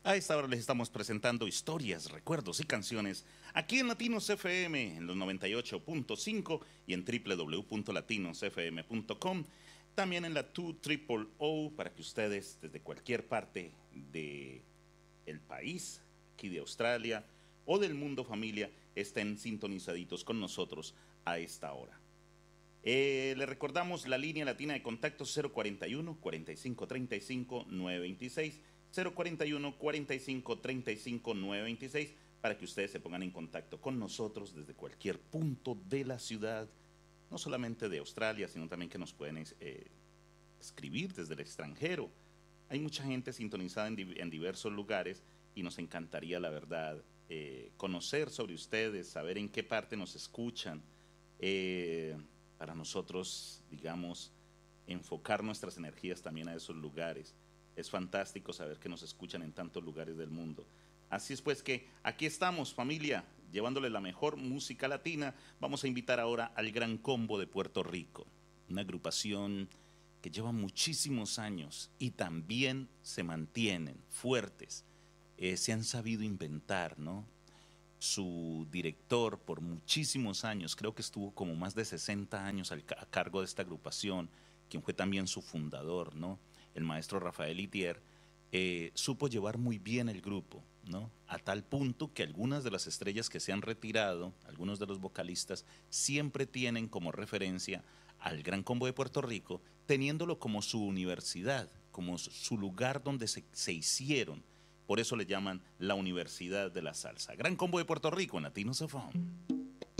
A esta hora les estamos presentando historias, recuerdos y canciones aquí en Latinos FM en los 98.5 y en www.latinosfm.com. También en la 2 para que ustedes desde cualquier parte del país, aquí de Australia o del mundo familia, estén sintonizaditos con nosotros a esta hora. Le recordamos la línea latina de contacto 041 45 35 926, 041 45 35 926, para que ustedes se pongan en contacto con nosotros desde cualquier punto de la ciudad, no solamente de Australia, sino también que nos pueden escribir desde el extranjero. Hay mucha gente sintonizada en diversos lugares y nos encantaría, la verdad, conocer sobre ustedes, saber en qué parte nos escuchan. Para nosotros, digamos, enfocar nuestras energías también a esos lugares. Es fantástico saber que nos escuchan en tantos lugares del mundo. Así es pues que aquí estamos, familia, llevándole la mejor música latina. Vamos a invitar ahora al Gran Combo de Puerto Rico, una agrupación que lleva muchísimos años y también se mantienen fuertes. Se han sabido inventar, ¿no? Su director por muchísimos años, creo que estuvo como más de 60 años a cargo de esta agrupación, quien fue también su fundador, ¿no? El maestro Rafael Itier, supo llevar muy bien el grupo, ¿no? A tal punto que algunas de las estrellas que se han retirado, algunos de los vocalistas, siempre tienen como referencia al Gran Combo de Puerto Rico, teniéndolo como su universidad, como su lugar donde se hicieron. Por eso le llaman la Universidad de la Salsa. Gran Combo de Puerto Rico en Latinos FM.